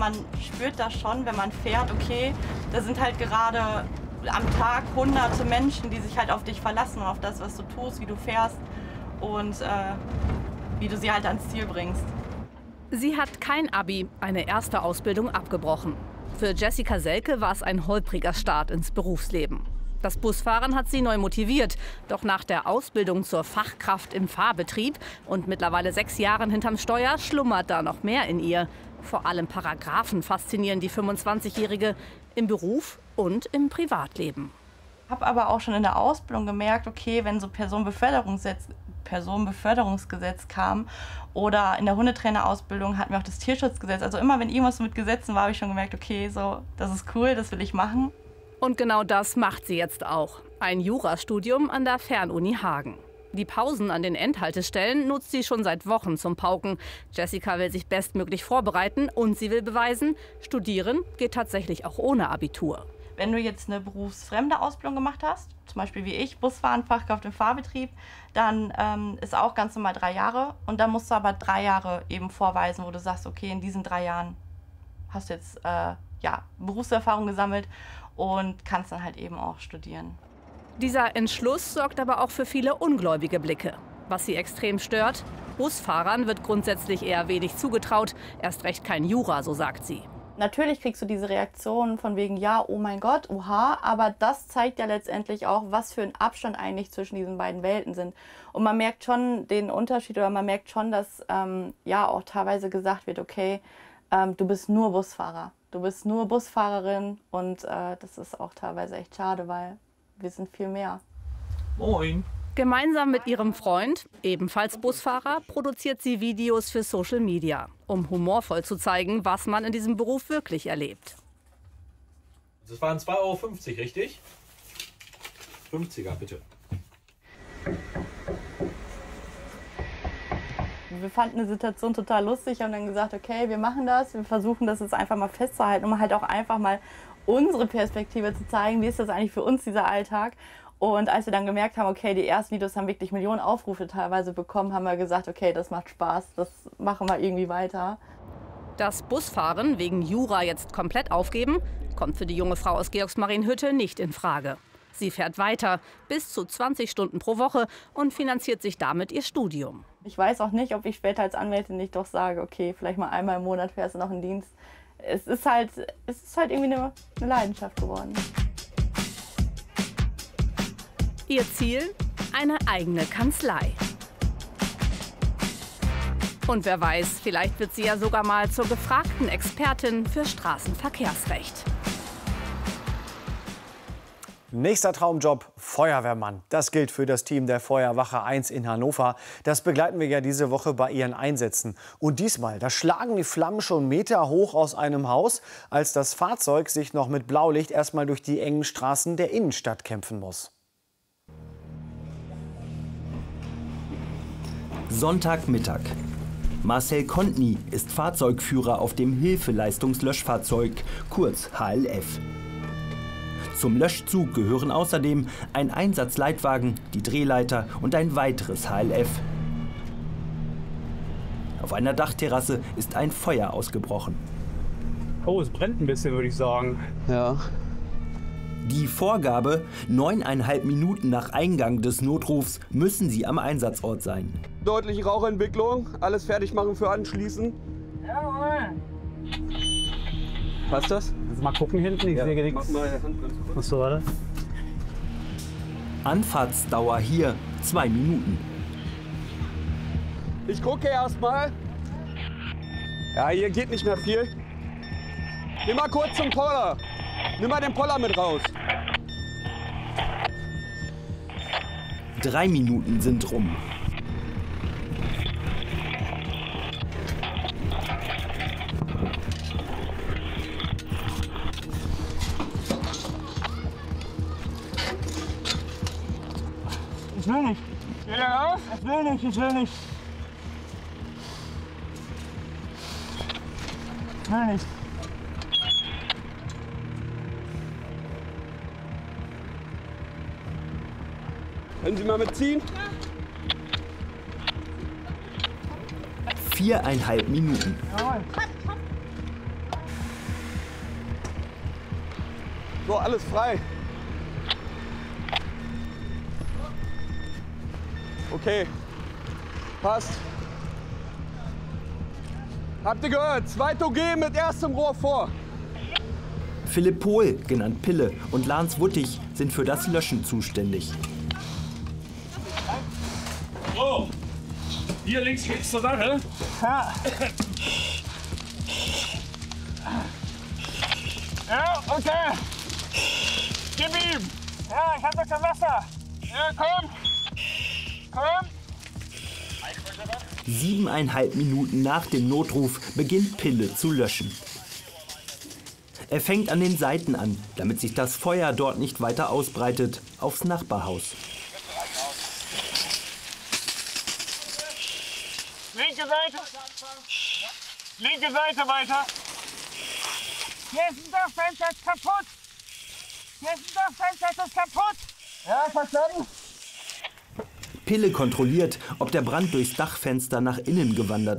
man spürt das schon, wenn man fährt, okay, da sind halt gerade am Tag hunderte Menschen, die sich halt auf dich verlassen und auf das, was du tust, wie du fährst und wie du sie halt ans Ziel bringst. Sie hat kein Abi, eine erste Ausbildung abgebrochen. Für Jessica Selke war es ein holpriger Start ins Berufsleben. Das Busfahren hat sie neu motiviert. Doch nach der Ausbildung zur Fachkraft im Fahrbetrieb und mittlerweile 6 Jahren hinterm Steuer schlummert da noch mehr in ihr. Vor allem Paragraphen faszinieren die 25-Jährige im Beruf und im Privatleben. Ich habe aber auch schon in der Ausbildung gemerkt, okay, wenn so Personenbeförderungsgesetz kam oder in der Hundetrainerausbildung hatten wir auch das Tierschutzgesetz. Also immer wenn irgendwas mit Gesetzen war, habe ich schon gemerkt, okay, so, das ist cool, das will ich machen. Und genau das macht sie jetzt auch. Ein Jurastudium an der Fernuni Hagen. Die Pausen an den Endhaltestellen nutzt sie schon seit Wochen zum Pauken. Jessica will sich bestmöglich vorbereiten und sie will beweisen, studieren geht tatsächlich auch ohne Abitur. Wenn du jetzt eine berufsfremde Ausbildung gemacht hast, zum Beispiel wie ich, Busfahren, Fachkraft im Fahrbetrieb, dann ist auch ganz normal 3 Jahre. Und dann musst du aber 3 Jahre eben vorweisen, wo du sagst, okay, in diesen 3 Jahren hast du jetzt Berufserfahrung gesammelt und kannst dann halt eben auch studieren. Dieser Entschluss sorgt aber auch für viele ungläubige Blicke. Was sie extrem stört: Busfahrern wird grundsätzlich eher wenig zugetraut, erst recht kein Jura, so sagt sie. Natürlich kriegst du diese Reaktion von wegen, ja, oh mein Gott, oha, aber das zeigt ja letztendlich auch, was für ein Abstand eigentlich zwischen diesen beiden Welten sind. Und man merkt schon den Unterschied oder man merkt schon, dass auch teilweise gesagt wird, okay, du bist nur Busfahrer, du bist nur Busfahrerin und das ist auch teilweise echt schade, weil wir sind viel mehr. Moin. Gemeinsam mit ihrem Freund, ebenfalls Busfahrer, produziert sie Videos für Social Media, um humorvoll zu zeigen, was man in diesem Beruf wirklich erlebt. Das waren 2,50 €, richtig? 50er, bitte. Wir fanden die Situation total lustig, haben dann gesagt, okay, wir machen das, wir versuchen das jetzt einfach mal festzuhalten, um halt auch einfach mal unsere Perspektive zu zeigen, wie ist das eigentlich für uns, dieser Alltag. Und als wir dann gemerkt haben, okay, die ersten Videos haben wirklich Millionen Aufrufe teilweise bekommen, haben wir gesagt, okay, das macht Spaß, das machen wir irgendwie weiter. Das Busfahren wegen Jura jetzt komplett aufgeben, kommt für die junge Frau aus Georgsmarienhütte nicht in Frage. Sie fährt weiter, bis zu 20 Stunden pro Woche und finanziert sich damit ihr Studium. Ich weiß auch nicht, ob ich später als Anwältin nicht doch sage, okay, vielleicht mal einmal im Monat fährst du noch in Dienst. Es ist halt irgendwie eine Leidenschaft geworden. Ihr Ziel? Eine eigene Kanzlei. Und wer weiß, vielleicht wird sie ja sogar mal zur gefragten Expertin für Straßenverkehrsrecht. Nächster Traumjob, Feuerwehrmann. Das gilt für das Team der Feuerwache 1 in Hannover. Das begleiten wir ja diese Woche bei ihren Einsätzen. Und diesmal, da schlagen die Flammen schon Meter hoch aus einem Haus, als das Fahrzeug sich noch mit Blaulicht erstmal durch die engen Straßen der Innenstadt kämpfen muss. Sonntagmittag. Marcel Kontny ist Fahrzeugführer auf dem Hilfeleistungslöschfahrzeug, kurz HLF. Zum Löschzug gehören außerdem ein Einsatzleitwagen, die Drehleiter und ein weiteres HLF. Auf einer Dachterrasse ist ein Feuer ausgebrochen. Oh, es brennt ein bisschen, würde ich sagen. Ja. Die Vorgabe: 9,5 Minuten nach Eingang des Notrufs müssen sie am Einsatzort sein. Deutliche Rauchentwicklung, alles fertig machen für anschließen. Jawohl. Passt das? Jetzt mal gucken hinten, ich sehe nichts. Mach mal Hand ganz kurz. Achso, warte. Anfahrtsdauer hier 2 Minuten. Ich gucke erst mal. Ja, hier geht nicht mehr viel. Geh mal kurz zum Poller. Nimm mal den Poller mit raus. 3 Minuten sind rum. Ich will nicht. Geh da raus? Ich will nicht, ich will nicht. Ich will nicht. Können Sie mal mitziehen? 4,5 Minuten. Jawohl. So, alles frei. Okay, passt. Habt ihr gehört? 2 OG mit erstem Rohr vor. Philipp Pohl, genannt Pille, und Lance Wuttig sind für das Löschen zuständig. So, hier links geht's zur Sache. Ja. Ja, okay. Gib ihm. Ja, ich hab doch kein Wasser. Ja, komm. Komm. 7,5 Minuten nach dem Notruf beginnt Pille zu löschen. Er fängt an den Seiten an, damit sich das Feuer dort nicht weiter ausbreitet, aufs Nachbarhaus. Linke Seite. Linke Seite weiter. Hier ist ein Dachfenster, ist kaputt. Hier ist ein Dachfenster, ist kaputt. Ja, verstanden. Pille kontrolliert, ob der Brand durchs Dachfenster nach innen gewandert